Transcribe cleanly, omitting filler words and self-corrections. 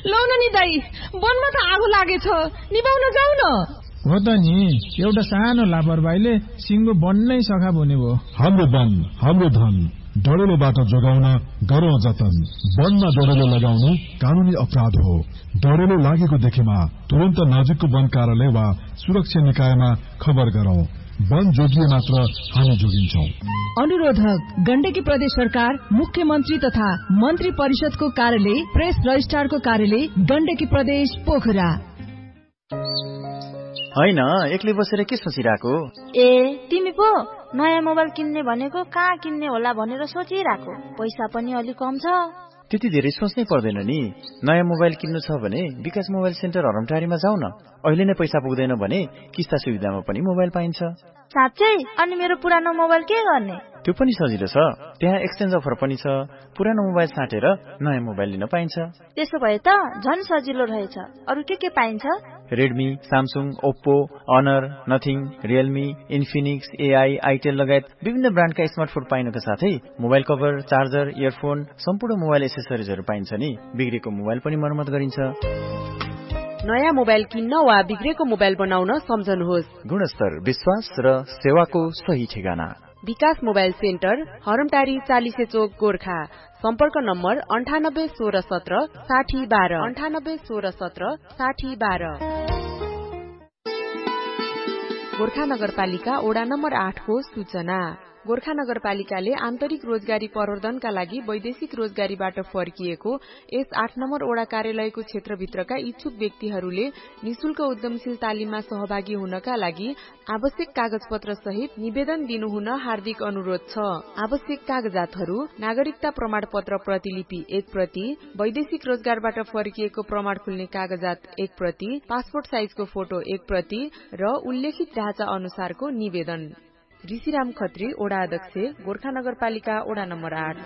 लौ न नि दाइ, वनमा त आगो लागेछ, निभाउन जाऊ न। हो त नि, एउटा सानो लापरवाहीले सिंगो बन्नै सखाप हुने भयो। हाम्रो वन, हाम्रो धन, डढेलोबाट जोगाउन गरौँ जतन। वनमा डढेलो लगाउनु कानूनी अपराध हो। डढेलो लागेको देखेमा तुरन्त नजिकको वन कार्यालय वा सुरक्षा निकायमा खबर गरौँ। वन जोगिए मात्र हामी जोगिन्छौं। अनुरोधक गण्डकी प्रदेश सरकार, मुख्यमन्त्री तथा मन्त्री परिषदको कार्यालय, प्रेस रजिस्ट्रारको कार्यालय, गण्डकी प्रदेश, पोखरा। हैन, एक्लै बसेर के सोचिरहेको? ए, तिमी पो नयाँ मोबाइल किन्ने भनेको कहाँ किन्ने होला भनेर सोचिरहेको। पैसा पनि अलि कम छ। त्यति धेरै सोच्नै पर्दैन नि। नयाँ मोबाइल किन्नु छ भने विकास मोबाइल सेन्टर हरमटारीमा जाऊ न। अहिले नै पैसा पुग्दैन भने किस्ता सुविधामा पनि मोबाइल पाइन्छ। साँच्चै? अनि मेरो पुरानो मोबाइल के गर्ने? त्यो पनि सजिलो छ। त्यहाँ एक्सचेन्ज अफर पनि छ। पुरानो मोबाइल साटेर नयाँ मोबाइल लिन पाइन्छ। त्यसो भए त झन् सजिलो रहेछ। अरु के पाइन्छ? Redmi, Samsung, Oppo, honour, nothing, Realme, Infinix, AI, Itel लगायत विभिन्न ब्रान्डका स्मार्टफोन पाइनुका साथै मोबाइल कभर, चार्जर, इयरफोन, सम्पूर्ण मोबाइल एसेसरिजहरू पाइन्छ नि। बिग्रेको मोबाइल पनि मर्मत गरिन्छ। नयाँ मोबाइल किन्न वा बिग्रेको मोबाइल बनाउन सम्झनुहोस्। गुणस्तर, विश्वास र सेवाको सही ठेगाना। विकास मोबाइल सेन्टर, हरमटारी, 40 चोक, गोर्खा। सम्पर्क नम्बर 981617 6012 981617 6012। गोर्खा नगरपालिका वडा नम्बर 8 को सूचना। गोर्खा नगरपालिकाले आन्तरिक रोजगारी प्रवर्धनका लागि वैदेशिक रोजगारीबाट फर्किएको यस 8 नम्बर वडा कार्यालयको क्षेत्रभित्रका इच्छुक व्यक्तिहरूले निशुल्क उद्यमशील तालिममा सहभागी हुनका लागि आवश्यक कागजपत्र सहित निवेदन दिनुहुन हार्दिक अनुरोध छ। आवश्यक कागजातहरू: नागरिकता प्रमाणपत्र प्रतिलिपि 1 प्रति, वैदेशिक रोजगारबाट फर्किएको प्रमाण खुल्ने कागजात 1 प्रति, पासपोर्ट साइजको फोटो 1 प्रति र उल्लेखित ढाँचा अनुसारको निवेदन। ऋषिराम खत्री, वडा अध्यक्ष, गोर्खा नगरपालिका वडा नम्बर 8।